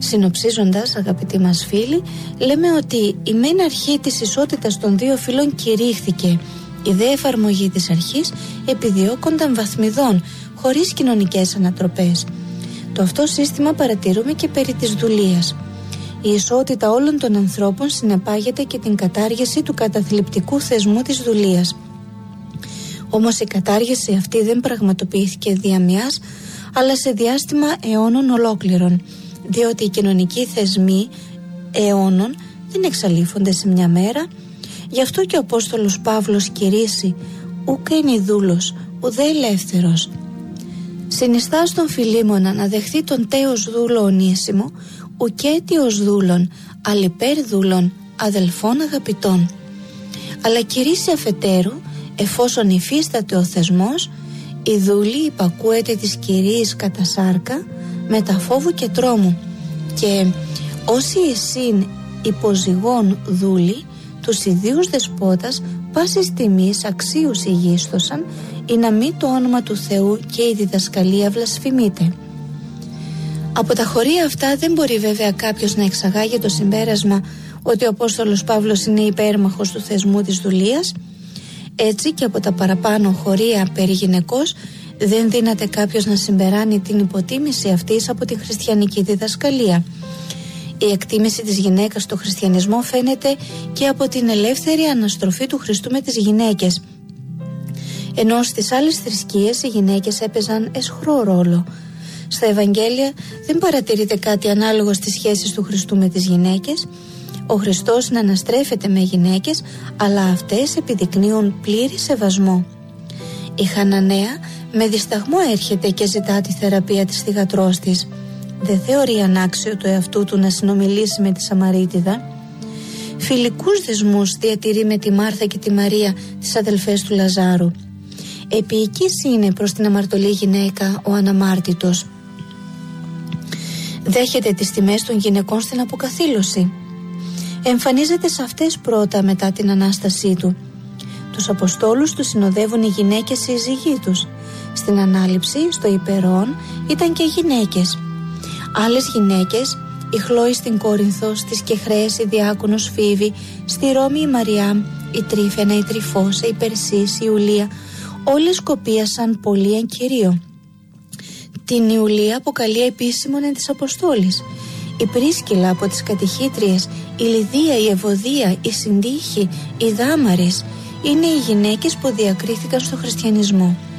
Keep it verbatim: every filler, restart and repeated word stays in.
Συνοψίζοντας, αγαπητοί μας φίλοι, λέμε ότι η μεν αρχή της ισότητας των δύο φύλων κηρύχθηκε. Η δε εφαρμογή της αρχής επιδιώκονταν βαθμιδών, χωρίς κοινωνικές ανατροπές. Το αυτό σύστημα παρατηρούμε και περί της δουλείας. Η ισότητα όλων των ανθρώπων συνεπάγεται και την κατάργηση του καταθλιπτικού θεσμού της δουλείας. Όμως η κατάργηση αυτή δεν πραγματοποιήθηκε δια μιας, αλλά σε διάστημα αιώνων ολόκληρων, διότι οι κοινωνικοί θεσμοί αιώνων δεν εξαλείφονται σε μια μέρα. Γι' αυτό και ο Απόστολος Παύλος κηρύσσει «Ούκα είναι δούλος, ουδέ ελεύθερος». Συνιστά στον Φιλίμωνα να δεχθεί τον τέος δούλο Ονήσιμο, ουκέτι ως δούλων, αλιπέρ δούλων, αδελφών αγαπητών. Αλλά κηρύσσει αφετέρου, εφόσον υφίσταται ο θεσμός, η δούλη υπακούεται της κυρίης κατά σάρκα, μετα φόβου και τρόμου, και όσοι εσύν υποζυγών δούλοι, τους ιδίους δεσπότας πάσης τιμής αξίους ηγίστοσαν, ή να μη το όνομα του Θεού και η διδασκαλία βλασφημείται. Από τα χωρία αυτά δεν μπορεί βέβαια κάποιος να εξαγάγει το συμπέρασμα ότι ο Απόστολος Παύλος είναι υπέρμαχος του θεσμού της δουλείας. Έτσι και από τα παραπάνω χωρία περί γυναικός δεν δύναται κάποιος να συμπεράνει την υποτίμηση αυτής από την χριστιανική διδασκαλία. Η εκτίμηση της γυναίκας στο χριστιανισμό φαίνεται και από την ελεύθερη αναστροφή του Χριστού με τις γυναίκες. Ενώ στις άλλες θρησκείες οι γυναίκες έπαιζαν αισχρό ρόλο. Στα Ευαγγέλια δεν παρατηρείται κάτι ανάλογο στις σχέσεις του Χριστού με τις γυναίκες. Ο Χριστός να αναστρέφεται με γυναίκες, αλλά αυτές επιδεικνύουν πλήρη σεβασμό. Η Χαναναία με δισταγμό έρχεται και ζητά τη θεραπεία της θυγατρός της. Δεν θεωρεί ανάξιο το εαυτού του να συνομιλήσει με τη Σαμαρίτιδα. Φιλικούς δεσμούς διατηρεί με τη Μάρθα και τη Μαρία, τις αδελφές του Λαζάρου. Επίοικης είναι προς την αμαρτωλή γυναίκα ο αναμάρτητος. Δέχεται τις τιμές των γυναικών στην αποκαθήλωση. Εμφανίζεται σε αυτές πρώτα μετά την Ανάστασή του. Τους Αποστόλους του συνοδεύουν οι γυναίκες σύζυγοί τους. Στην Ανάληψη, στο Υπερών, ήταν και γυναίκες. Άλλες γυναίκες, η Χλόη στην Κόρινθο, στις Κεχρές η Διάκονος Φίβη, στη Ρώμη η Μαριάμ, η Τρίφαινα, η Τριφώσα, η Περσής, η Ιουλία, όλες κοπίασαν πολύ εν Κυρίω. Την Ιουλία αποκαλεί επίσημον εν της Αποστόλης. Η Πρίσκυλα από τις κατηχήτριες, η Λιδία, η Ευωδία, η Συντύχη, η Δάμαρης είναι οι γυναίκες που διακρίθηκαν στο χριστιανισμό.